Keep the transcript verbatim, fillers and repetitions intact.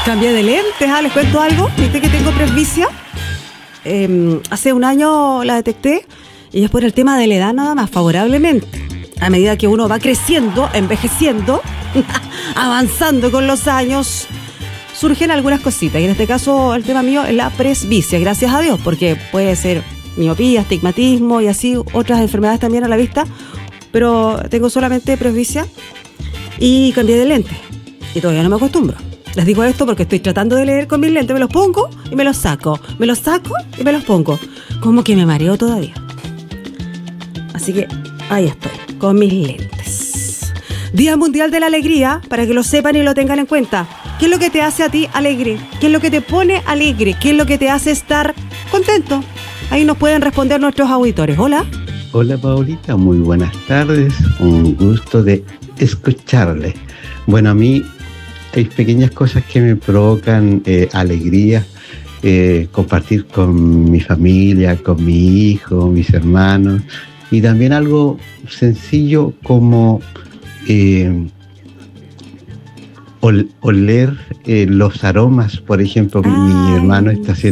Cambié de lentes, ah, les cuento algo. Viste que tengo presbicia. Eh, hace un año la detecté y es por el tema de la edad nada más, favorablemente. A medida que uno va creciendo, envejeciendo, avanzando con los años, surgen algunas cositas. Y en este caso el tema mío es la presbicia, gracias a Dios, porque puede ser miopía, astigmatismo y así otras enfermedades también a la vista. Pero tengo solamente presbicia y cambié de lente. Y todavía no me acostumbro. Les digo esto porque estoy tratando de leer con mis lentes. Me los pongo y me los saco. Me los saco y me los pongo. Como que me mareo todavía. Así que ahí estoy, con mis lentes. Día Mundial de la Alegría, para que lo sepan y lo tengan en cuenta. ¿Qué es lo que te hace a ti alegre? ¿Qué es lo que te pone alegre? ¿Qué es lo que te hace estar contento? Ahí nos pueden responder nuestros auditores. Hola. Hola, Paulita, muy buenas tardes. Un gusto de escucharle. Bueno, a mí hay pequeñas cosas que me provocan eh, alegría, eh, compartir con mi familia, con mi hijo, mis hermanos, y también algo sencillo como eh, ol- oler eh, los aromas. Por ejemplo, Ay. mi hermano está haciendo